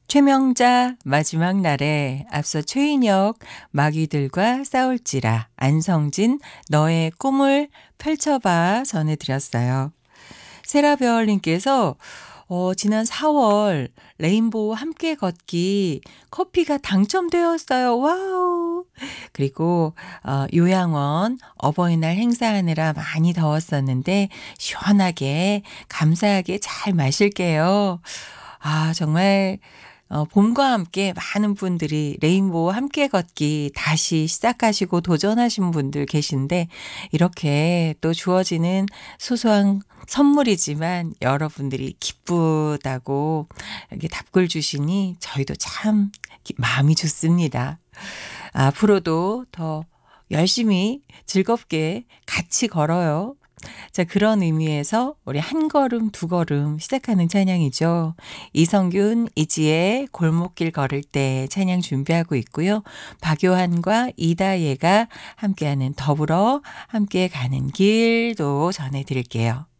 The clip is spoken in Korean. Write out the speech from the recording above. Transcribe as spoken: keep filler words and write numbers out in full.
최명자 마지막 날에 앞서 최인혁 마귀들과 싸울지라 안성진 너의 꿈을 펼쳐봐 전해드렸어요. 세라별님께서 어, 지난 사월 레인보우 함께 걷기 커피가 당첨되었어요. 와우. 그리고 어, 요양원 어버이날 행사하느라 많이 더웠었는데 시원하게 감사하게 잘 마실게요. 아, 정말 어, 봄과 함께 많은 분들이 레인보우 함께 걷기 다시 시작하시고 도전하신 분들 계신데 이렇게 또 주어지는 소소한 선물이지만 여러분들이 기쁘다고 이렇게 답글 주시니 저희도 참 기- 마음이 좋습니다. 앞으로도 더 열심히 즐겁게 같이 걸어요. 자, 그런 의미에서 우리 한 걸음 두 걸음 시작하는 찬양이죠. 이성균, 이지의 골목길 걸을 때 찬양 준비하고 있고요. 박요한과 이다예가 함께하는 더불어 함께 가는 길도 전해드릴게요.